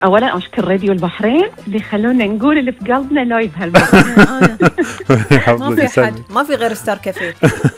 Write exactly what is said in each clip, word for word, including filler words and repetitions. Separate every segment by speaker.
Speaker 1: اولا اشكر راديو البحرين اللي خلونا نقول اللي في قلبنا لايف هالمره.
Speaker 2: ما في حد، ما في غير ستار كافيه.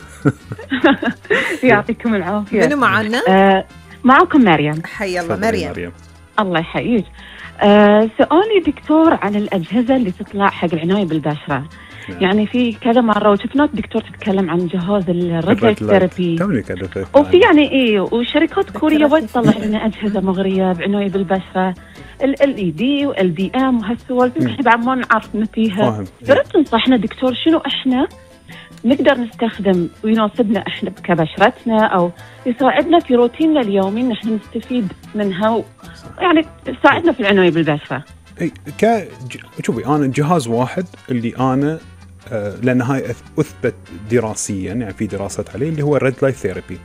Speaker 1: يعطيكم العافيه.
Speaker 2: منو معنا؟
Speaker 1: آه معكم مريم.
Speaker 2: حي الله مريم. مريم
Speaker 1: الله يحييك. آه سؤالي دكتور عن الاجهزه اللي تطلع حق العنايه بالبشره. نعم. يعني في كذا مره وشفناك دكتور تتكلم عن جهاز الريد لايت ثيرابي، وفي يعني ايه وشركات كوريه وايد تطلع لنا اجهزه مغريه بعنايه بالبشره، ال اي دي وال دي ام وهالسوالف احنا بعد ما نعرف ما فيها. يا ريت تنصحنا دكتور شنو احنا نقدر نستخدم ويناسبنا احنا كبشرتنا او يساعدنا في روتيننا اليومي ان احنا نستفيد منها يعني تساعدنا في العنايه بالبشره.
Speaker 3: اي ك شوفي انا جهاز واحد اللي انا آه لان هاي اثبت دراسيا يعني في دراسات عليه اللي هو الريد لايت ثيرابي،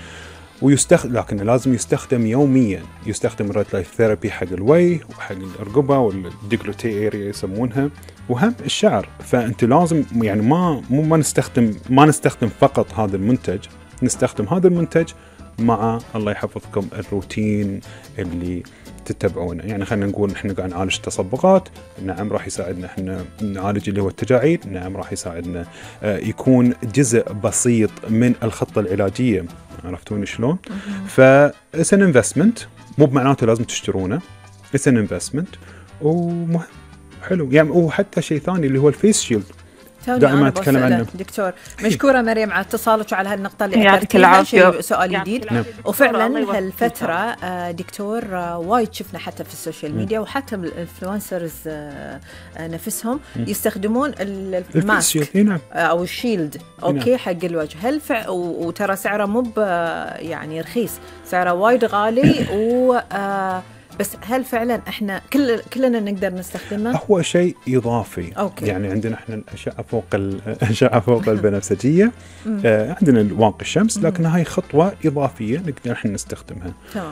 Speaker 3: ويستخدم لكن لازم يستخدم يوميا. يستخدم الريد لايت ثيرابي حق الوجه وحق الرقبه والديكولتي اريا يسمونها وهم الشعر. فانت لازم يعني ما مو ما نستخدم ما نستخدم فقط هذا المنتج، نستخدم هذا المنتج مع الله يحفظكم الروتين اللي تتبعونه. يعني خلينا نقول احنا قاعد نعالج تصبغات، نعم راح يساعدنا احنا نعالج اللي هو التجاعيد، نعم راح يساعدنا آه يكون جزء بسيط من الخطة العلاجية. عرفتوني شلون؟ فإس ان انفستمنت، مو بمعناته لازم تشترونه، إس ان انفستمنت ومهم حلو يعني. وحتى شيء ثاني اللي هو الفيس شيلد دائما اتكلم عنه
Speaker 2: دكتور. مشكوره مريم على اتصالك وعلى هالنقطه اللي اثرتيها، شيء سؤال جديد. نعم. وفعلا هالفتره دكتور وايد شفنا حتى في السوشيال ميديا وحتى الانفلونسرز نفسهم يستخدمون الماسك
Speaker 3: نعم.
Speaker 2: او الشيلد اوكي نعم. حق الوجه. هل فع... وترى سعره مو يعني رخيص، سعره وايد غالي و بس هل فعلا احنا كل كلنا نقدر نستخدمه؟
Speaker 3: هو شيء اضافي. أوكي. يعني عندنا احنا الاشعه فوق الاشعه فوق البنفسجيه، آه عندنا الواقي الشمس، لكن هاي خطوه اضافيه نقدر احنا نستخدمها.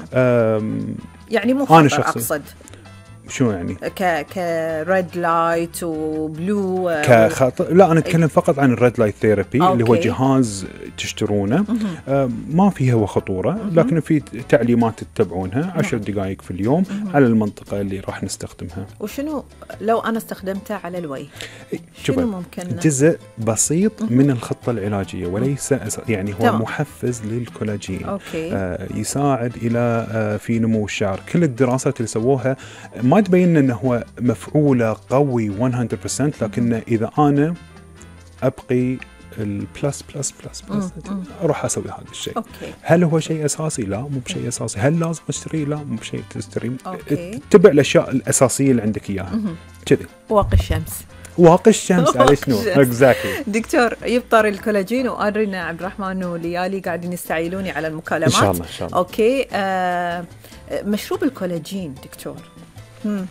Speaker 2: تمام. يعني مو خطر اقصد.
Speaker 3: شو يعني؟
Speaker 2: ك كريد لايت وبلو
Speaker 3: كخطر؟ لا انا اتكلم فقط عن الريد لايت ثيرابي اللي هو جهاز تشترونه. آه ما فيه هو خطوره، لكن في تعليمات تتبعونها عشر دقائق في اليوم على المنطقه اللي راح نستخدمها.
Speaker 2: وشنو لو انا استخدمته على الوجه؟ شنو ممكن؟
Speaker 3: جزء بسيط من الخطه العلاجيه وليس يعني هو تمام. محفز للكولاجين. أوكي. آه يساعد الى آه في نمو الشعر. كل الدراسات اللي سووها ما تبين انه هو مفعوله قوي مية بالمية، لكن اذا انا ابقي البلس بلس بلس بلس اروح اسوي هذا الشيء. أوكي. هل هو شيء اساسي؟ لا مو بشيء اساسي. هل لازم اشتريه؟ لا مو بشيء تشتريه. اتبع الاشياء الاساسيه اللي عندك اياها كذي.
Speaker 2: واقي الشمس
Speaker 3: واقي الشمس على شنو اكزاكتلي.
Speaker 2: دكتور يبطر الكولاجين وادرينا عبد الرحمن وليالي قاعدين يستعيلوني على المكالمات
Speaker 3: ان شاء الله ان شاء الله.
Speaker 2: اوكي. آه مشروب الكولاجين دكتور امم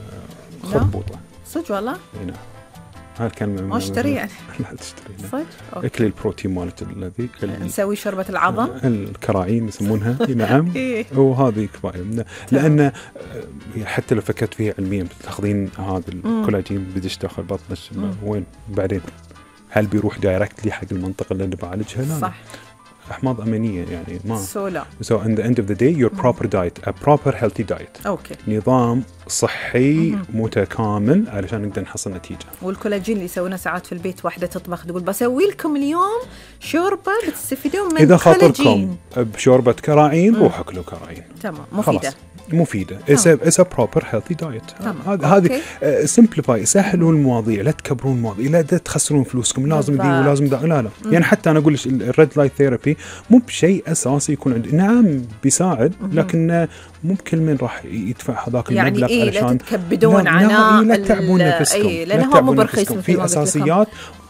Speaker 3: خربوطه
Speaker 2: صدق والله؟
Speaker 3: نعم. هالكلمه
Speaker 2: ما اشتري يعني.
Speaker 3: لا تشتري
Speaker 2: صدق.
Speaker 3: اكل البروتين مالت الذي
Speaker 2: نسوي شوربه العظم
Speaker 3: الكراعين يسمونها. نعم. وهذه كفايه لان حتى لو فكرت فيها علميا تاخذين هذا الكولاجين بدش داخل بطنك وين بعدين؟ هل بيروح دايركتلي حق المنطقه اللي انا بعالجها؟ لا صح. أحماض أمينية يعني ما
Speaker 2: سولا.
Speaker 3: So in the end of the day your proper diet a proper healthy diet.
Speaker 2: أوكي.
Speaker 3: نظام صحي مم. متكامل علشان نقدر نحصل نتيجة.
Speaker 2: والكولاجين اللي يسوونه ساعات في البيت واحدة تطبخ تقول بسوي لكم اليوم شوربة بتستفيدون من
Speaker 3: إذا خاطركم بشوربة كراعين روحوا كلوا كراعين.
Speaker 2: تمام مفيدة.
Speaker 3: مفيدة. It's a, it's a proper healthy diet. هذه simplify سهلوا المواضيع، لا تكبرون المواضيع، لا تخسرون فلوسكم لازم دي ولازم دا لا لا. مم. يعني حتى أنا أقول لك الريد لايت ثيرابي مو بشيء أساسي يكون عندي، نعم بيساعد لكن مو بكل من راح يدفع هذاك المبلغ
Speaker 2: يعني
Speaker 3: علشان
Speaker 2: لا تكبدون عناء
Speaker 3: لا تعبون نفسكم.
Speaker 2: أي لأنه هو مو برخيص
Speaker 3: في أساسيات.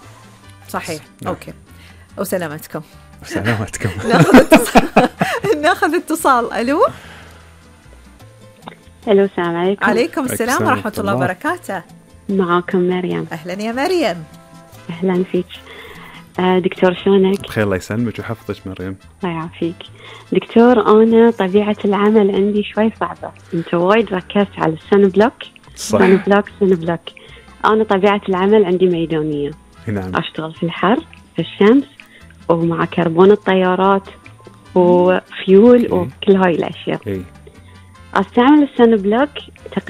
Speaker 2: صحيح. نعم. أوكي. وسلامتكم.
Speaker 3: سلامتكم.
Speaker 2: ناخذ اتصال. ناخذ اتصال. ألو.
Speaker 4: الو السلام عليكم.
Speaker 2: عليكم السلام ورحمة الله وبركاته.
Speaker 4: معاكم مريم.
Speaker 2: أهلا يا مريم.
Speaker 4: أهلا فيك. آه دكتور شلونك؟
Speaker 3: بخير الله يسلمك ويحفظك مريم.
Speaker 4: الله يعافيك. دكتور أنا طبيعة العمل عندي شوي صعبة، أنت وايد ركزت على السن بلوك.
Speaker 3: صح.
Speaker 4: سن بلوك سن بلوك. أنا طبيعة العمل عندي ميدانية.
Speaker 3: نعم.
Speaker 4: أشتغل في الحر في الشمس ومع كربون الطيارات وفيول وكل هاي الأشياء.
Speaker 3: إيه.
Speaker 4: استعمل السن بلوك